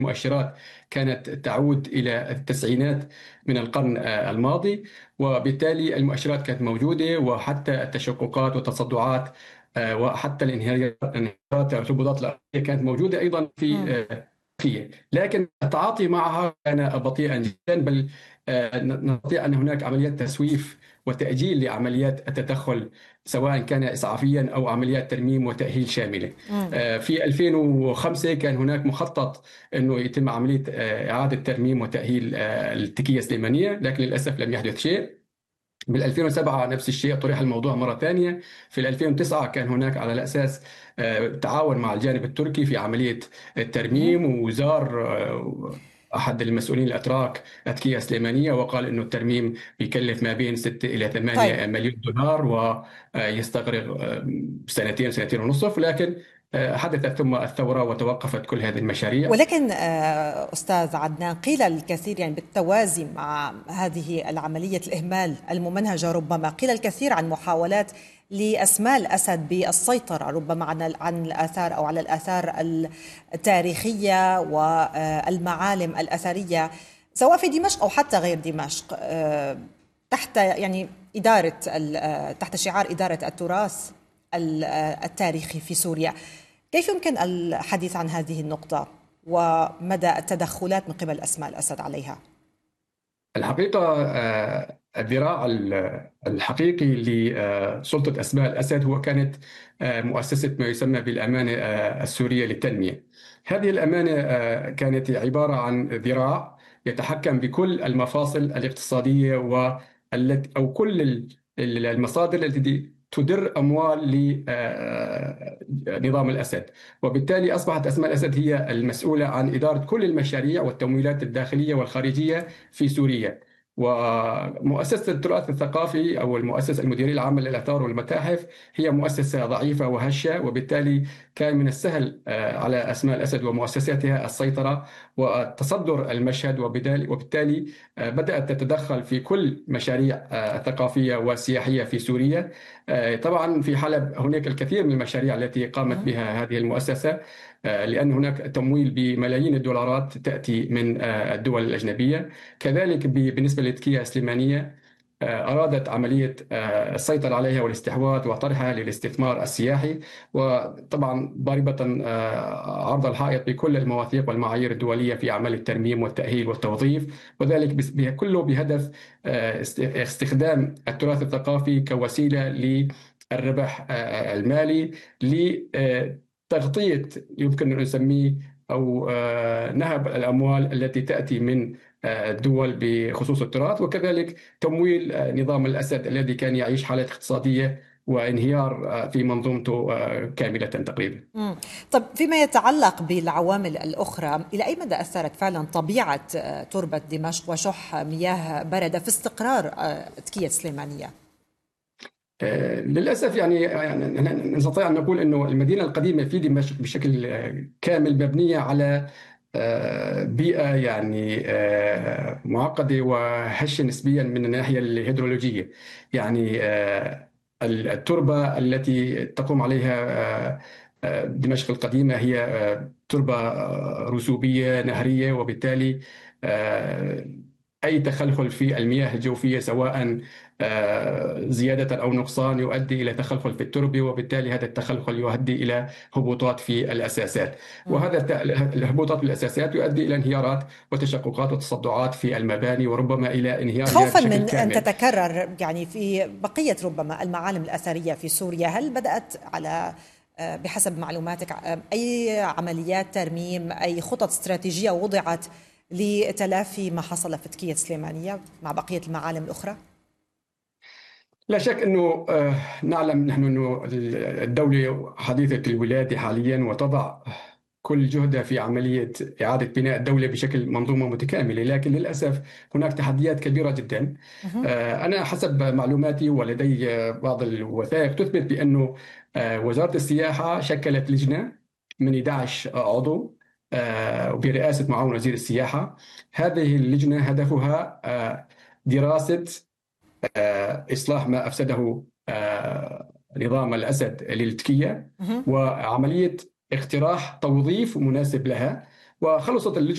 المؤشرات كانت تعود إلى التسعينات من القرن الماضي، وبالتالي المؤشرات كانت موجودة، وحتى التشققات والتصدعات وحتى الانهيارات الهبوطات الأرضية كانت موجودة أيضا في تركيا. لكن التعاطي معها كان بطيئا جدا، بل نستطيع أن هناك عمليات تسويف وتأجيل لعمليات التدخل، سواء كان إسعافيا أو عمليات ترميم وتأهيل شاملة. في 2005 كان هناك مخطط أنه يتم عملية إعادة ترميم وتأهيل التكية السليمانية، لكن للأسف لم يحدث شيء. بال 2007 نفس الشيء، طرح الموضوع مرة ثانية. في 2009 كان هناك على الأساس تعاون مع الجانب التركي في عملية الترميم، وزار أحد المسؤولين الأتراك أتكية سليمانية وقال أنه الترميم بيكلف ما بين 6 إلى 8 طيب، مليون دولار ويستغرق سنتين سنتين ونصف. لكن حدثت ثم الثورة وتوقفت كل هذه المشاريع. ولكن أستاذ عدنان، قيل الكثير يعني بالتوازي مع هذه العملية الإهمال الممنهجة، ربما قيل الكثير عن محاولات لأسماء الأسد بالسيطرة ربما عن الآثار أو على الآثار التاريخية والمعالم الأثرية، سواء في دمشق أو حتى غير دمشق، تحت يعني تحت شعار إدارة التراث التاريخي في سوريا. كيف يمكن الحديث عن هذه النقطة ومدى التدخلات من قبل أسماء الأسد عليها؟ الحقيقة الذراع الحقيقي لسلطة أسماء الأسد هو كانت مؤسسة ما يسمى بالأمانة السورية للتنمية. هذه الأمانة كانت عبارة عن ذراع يتحكم بكل المفاصل الاقتصادية أو كل المصادر التي تدر أموال لنظام الأسد. وبالتالي أصبحت أسماء الأسد هي المسؤولة عن إدارة كل المشاريع والتمويلات الداخلية والخارجية في سوريا. ومؤسسة التراث الثقافي أو المؤسسة المديرية العامة للآثار والمتاحف هي مؤسسة ضعيفة وهشة، وبالتالي كان من السهل على أسماء الأسد ومؤسساتها السيطرة وتصدر المشهد، وبالتالي بدأت تتدخل في كل مشاريع ثقافية وسياحية في سوريا. طبعا في حلب هناك الكثير من المشاريع التي قامت بها هذه المؤسسة، لأن هناك تمويل بملايين الدولارات تأتي من الدول الأجنبية. كذلك بالنسبة لتركيا السليمانية، أرادت عملية السيطرة عليها والاستحواذ وطرحها للاستثمار السياحي، وطبعا ضاربة عرض الحائط بكل المواثيق والمعايير الدولية في أعمال الترميم والتأهيل والتوظيف، وذلك كله بهدف استخدام التراث الثقافي كوسيلة للربح المالي، لتغطية يمكن أن نسميه أو نهب الأموال التي تأتي من الدول بخصوص التراث، وكذلك تمويل نظام الأسد الذي كان يعيش حالة اقتصادية وانهيار في منظومته كاملة تقريبا. طب، فيما يتعلق بالعوامل الأخرى، إلى أي مدى أثرت فعلا طبيعة تربة دمشق وشح مياه باردة في استقرار تكية سليمانية؟ للأسف يعني نستطيع أن نقول أنه المدينة القديمة في دمشق بشكل كامل مبنية على بيئة يعني معقدة وهشة نسبيا من الناحية الهيدرولوجية. يعني التربة التي تقوم عليها دمشق القديمة هي تربة رسوبية نهرية، وبالتالي أي تخلخل في المياه الجوفية سواء زيادة أو نقصان يؤدي إلى تخلخل في التربة، وبالتالي هذا التخلخل يؤدي إلى هبوطات في الأساسات، وهذا الهبوطات في الأساسات يؤدي إلى انهيارات وتشققات وتصدعات في المباني، وربما إلى انهيارها خوفا بشكل من أن كامل. تتكرر يعني في بقية ربما المعالم الأثرية في سوريا، هل بدأت بحسب معلوماتك أي عمليات ترميم، أي خطط استراتيجية وضعت لتلافي ما حصل في تكية سليمانية مع بقية المعالم الأخرى؟ لا شك أنه نعلم نحن أنه الدولة حديثة الولادة حاليا وتضع كل جهدها في عملية إعادة بناء الدولة بشكل منظومة متكاملة، لكن للأسف هناك تحديات كبيرة جدا. أنا حسب معلوماتي ولدي بعض الوثائق تثبت بأنه وزارة السياحة شكلت لجنة من 11 عضو برئاسة معاون وزير السياحة. هذه اللجنة هدفها دراسة إصلاح ما أفسده نظام الأسد للتكية، وعملية اقتراح توظيف مناسب لها. وخلصت اللجنة